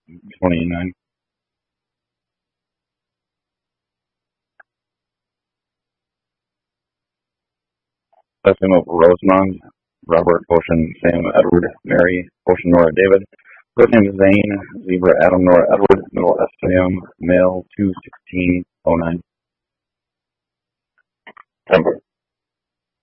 29. Last name of Rosemond, Robert, Ocean, Sam, Edward, Mary, Ocean, Nora, David. First name is Zane, Zebra, Adam, Nora, Edward, middle S, Sam, male, 2/16/09. September.